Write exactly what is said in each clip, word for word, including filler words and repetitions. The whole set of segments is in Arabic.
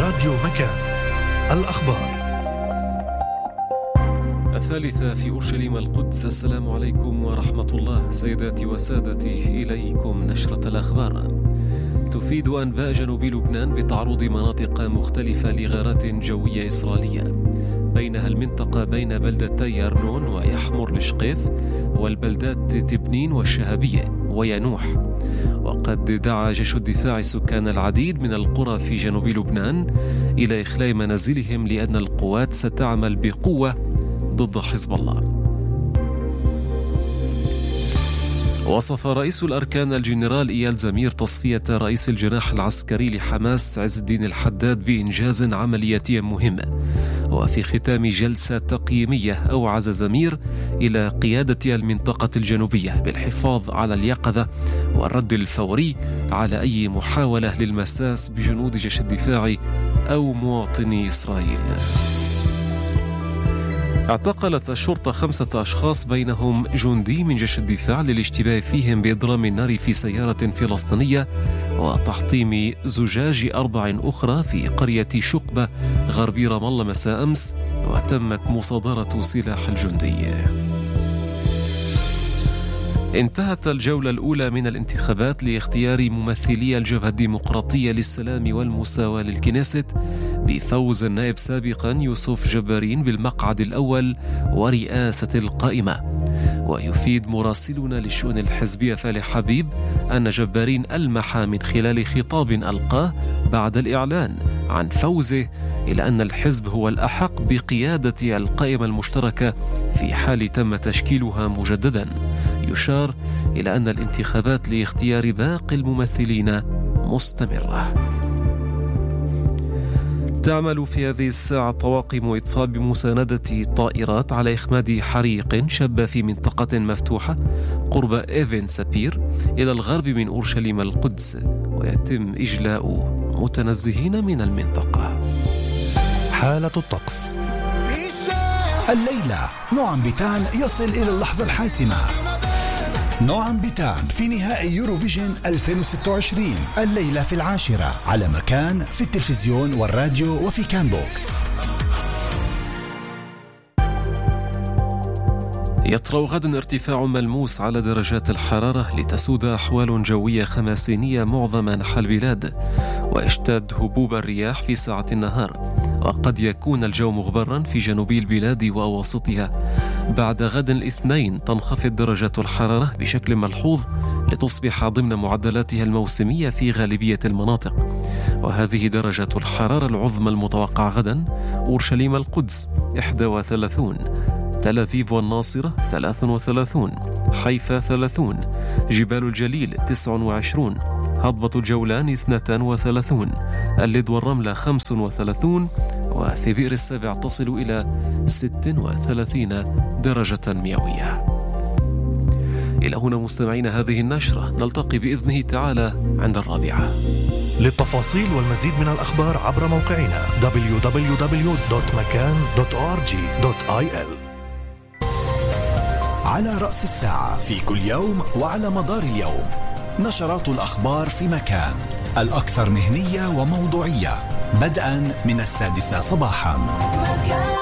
راديو مكان. الأخبار الثالثة في أورشليم القدس. السلام عليكم ورحمة الله. سيداتي وسادتي، إليكم نشرة الأخبار. تفيد أنباء جنوب لبنان بتعرض مناطق مختلفة لغارات جوية إسرائيلية، بينها المنطقة بين بلدتي أرنون ويحمر لشقيف والبلدات تبنين والشهابية وينوح. وقد دعا جيش الدفاع سكان العديد من القرى في جنوب لبنان إلى إخلاء منازلهم، لأن القوات ستعمل بقوة ضد حزب الله. وصف رئيس الأركان الجنرال إيال زمير تصفية رئيس الجناح العسكري لحماس عز الدين الحداد بإنجاز عملياتي مهمة. وفي ختام جلسة تقييمية أوعز زمير إلى قيادة المنطقة الجنوبية بالحفاظ على اليقظة والرد الفوري على أي محاولة للمساس بجنود جيش الدفاع أو مواطني إسرائيل. اعتقلت الشرطة خمسة أشخاص بينهم جندي من جيش الدفاع للاشتباه فيهم بإضرام النار في سيارة فلسطينية وتحطيم زجاج أربع أخرى في قرية شقبة غربي رام الله مساء أمس، وتمت مصادرة سلاح الجندي. انتهت الجولة الأولى من الانتخابات لاختيار ممثلي الجبهة الديمقراطية للسلام والمساواة للكنيست بفوز النائب سابقا يوسف جبارين بالمقعد الأول ورئاسة القائمة. ويفيد مراسلنا للشؤون الحزبية فالح حبيب أن جبارين ألمح من خلال خطاب ألقاه بعد الإعلان عن فوزه إلى أن الحزب هو الأحق بقيادة القائمة المشتركة في حال تم تشكيلها مجددا. يشار إلى أن الانتخابات لاختيار باقي الممثلين مستمرة. تعمل في هذه الساعة طواقم إطفاء بمساندة طائرات على إخماد حريق شب في منطقة مفتوحة قرب إيفن سابير إلى الغرب من أورشليم القدس، ويتم إجلاء متنزهين من المنطقة. حالة الطقس. الليلة نوعم بيتان يصل إلى اللحظة الحاسمة. نوعم بيتان في نهائي يوروفيجن ألفين وستة وعشرين الليلة في العاشرة على مكان في التلفزيون والراديو وفي كان بوكس. يطرأ غدا ارتفاع ملموس على درجات الحرارة لتسود أحوال جوية خماسينية معظم أنحاء البلاد، ويشتد هبوب الرياح في ساعة النهار، وقد يكون الجو مغبرا في جنوب البلاد وأواسطها. بعد غد الاثنين تنخفض درجات الحرارة بشكل ملحوظ لتصبح ضمن معدلاتها الموسمية في غالبية المناطق. وهذه درجة الحرارة العظمى المتوقع غدا: أورشليم القدس واحد وثلاثين، تل أبيب والناصرة ثلاثة وثلاثين، حيفا ثلاثين، جبال الجليل تسعة وعشرين، هضبة الجولان اثنين وثلاثين، اللد والرملة خمسة وثلاثين، وفي بئر السبع تصل إلى ستة وثلاثين درجة مئوية. إلى هنا مستمعين هذه النشرة، نلتقي بإذنه تعالى عند الرابعة. للتفاصيل والمزيد من الأخبار عبر موقعنا دبليو دبليو دبليو دوت مكان دوت أو آر جي دوت آي إل. على رأس الساعة في كل يوم وعلى مدار اليوم نشرات الأخبار في مكان، الأكثر مهنية وموضوعية، بدءا من السادسة صباحا. مكان.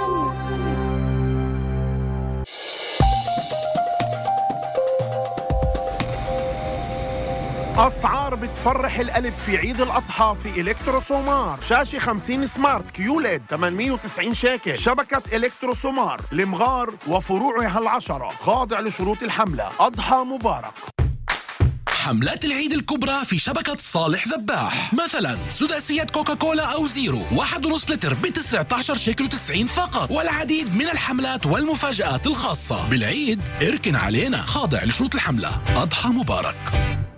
أسعار بتفرح القلب في عيد الأضحى في إلكترو سومار. شاشة خمسين سمارت كيوليد ثمانمئة وتسعين شيكل. شبكة إلكترو سومار لمغار وفروعها العشرة، خاضع لشروط الحملة. أضحى مبارك. حملات العيد الكبرى في شبكة صالح ذباح، مثلا سداسية كوكاكولا أو زيرو واحد ونص لتر بتسعة عشر شيكل وتسعين فقط، والعديد من الحملات والمفاجآت الخاصة بالعيد. اركن علينا، خاضع لشروط الحملة. أضحى مبارك.